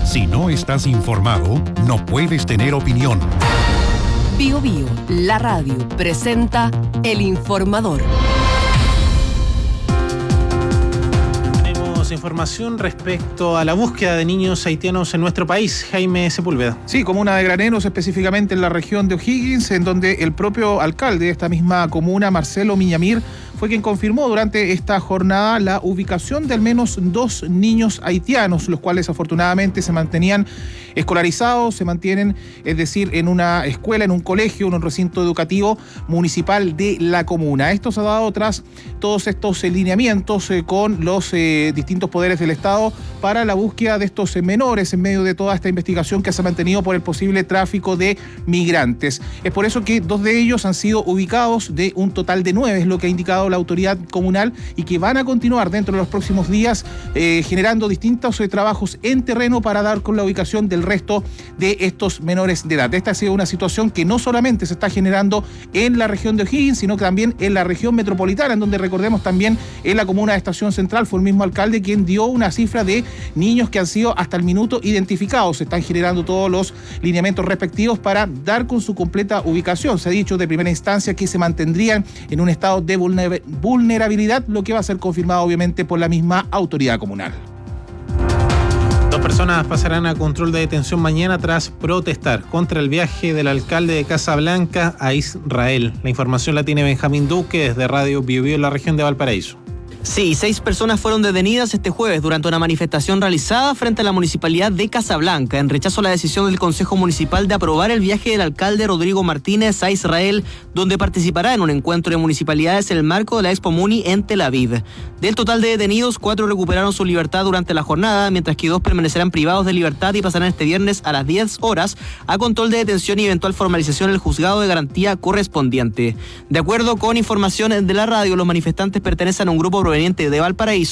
Si no estás informado, no puedes tener opinión. Bío Bío, la radio, presenta El Informador. Tenemos información respecto a la búsqueda de niños haitianos en nuestro país. Jaime Sepúlveda. Sí, comuna de Graneros, específicamente en la región de O'Higgins, en donde el propio alcalde de esta misma comuna, Marcelo Miñamir, fue quien confirmó durante esta jornada la ubicación de al menos 2 niños haitianos, los cuales afortunadamente se mantenían escolarizados, se mantienen, es decir, en una escuela, en un colegio, en un recinto educativo municipal de la comuna. Esto se ha dado tras todos estos lineamientos con los distintos poderes del Estado para la búsqueda de estos menores en medio de toda esta investigación que se ha mantenido por el posible tráfico de migrantes. Es por eso que 2 de ellos han sido ubicados de un total de 9, es lo que ha indicado la autoridad comunal, y que van a continuar dentro de los próximos días generando distintos trabajos en terreno para dar con la ubicación del resto de estos menores de edad. Esta ha sido una situación que no solamente se está generando en la región de O'Higgins, sino que también en la región metropolitana, en donde recordemos también en la comuna de Estación Central fue el mismo alcalde quien dio una cifra de niños que han sido hasta el minuto identificados. Se están generando todos los lineamientos respectivos para dar con su completa ubicación. Se ha dicho de primera instancia que se mantendrían en un estado de vulnerabilidad, lo que va a ser confirmado obviamente por la misma autoridad comunal. 2 personas pasarán a control de detención mañana tras protestar contra el viaje del alcalde de Casablanca a Israel. La información la tiene Benjamín Duque desde Radio Bío Bío en la región de Valparaíso. Sí, 6 personas fueron detenidas este jueves durante una manifestación realizada frente a la municipalidad de Casablanca en rechazo a la decisión del Consejo Municipal de aprobar el viaje del alcalde Rodrigo Martínez a Israel, donde participará en un encuentro de municipalidades en el marco de la Expo Muni en Tel Aviv. Del total de detenidos, 4 recuperaron su libertad durante la jornada, mientras que 2 permanecerán privados de libertad y pasarán este viernes a las 10 horas a control de detención y eventual formalización en el juzgado de garantía correspondiente. De acuerdo con información de la radio, los manifestantes pertenecen a un grupo proveniente de Valparaíso